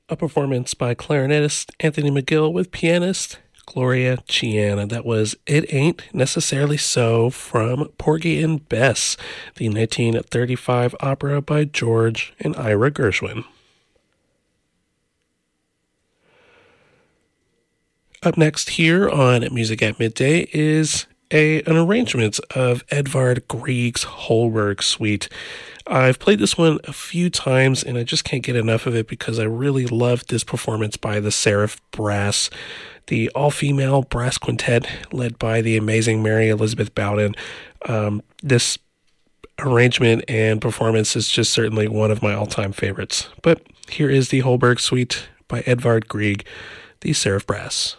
A performance by clarinetist Anthony McGill with pianist Gloria Chiana. That was It Ain't Necessarily So from Porgy and Bess, the 1935 opera by George and Ira Gershwin. Up next here on Music at Midday is an arrangement of Edvard Grieg's Holberg Suite. I've played this one a few times and I just can't get enough of it because I really loved this performance by the Seraph Brass, the all-female brass quintet led by the amazing Mary Elizabeth Bowden. This arrangement and performance is just certainly one of my all-time favorites. But here is the Holberg Suite by Edvard Grieg, the Seraph Brass.